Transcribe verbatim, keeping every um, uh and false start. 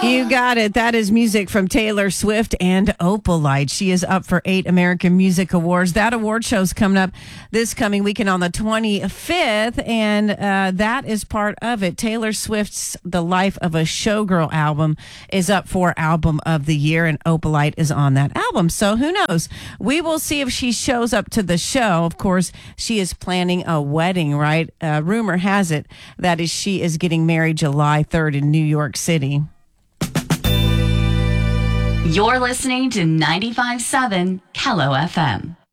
You got it. That is music from Taylor Swift and Opalite. She is up for eight American Music Awards. That award show's coming up this coming weekend on the twenty-fifth, and uh, that is part of it. Taylor Swift's The Life of a Showgirl album is up for Album of the Year, and Opalite is on that album. So who knows? We will see if she shows up to the show. Of course, she is planning a wedding, right? Uh, rumor has it that is she is getting married July third in New York City. You're listening to ninety-five point seven Kello F M.